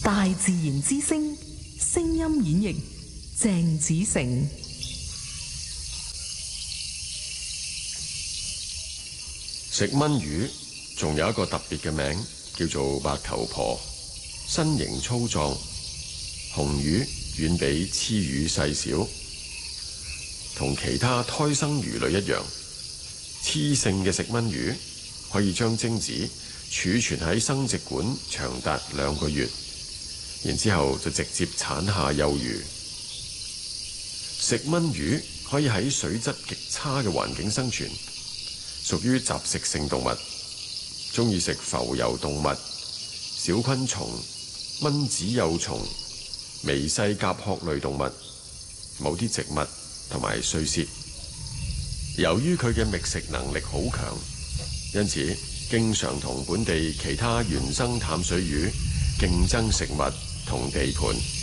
大自然之聲，聲音演繹鄭子誠。 食炆魚仲有一個特別嘅名，叫做白頭婆。身形粗壯，紅魚遠比雌魚細小。同其他胎生魚類一樣，雌性嘅食炆魚可以將精子儲存喺生殖管長達2個月，然之後就直接產下幼魚。食炆魚可以喺水質極差嘅環境生存，屬於雜食性動物，鍾意食浮游動物、小昆蟲、蚊子幼蟲、微細甲殼類動物、某啲植物同埋碎屑。由於佢嘅覓食能力好強，因此經常同本地其他原生淡水魚競爭食物同地盤。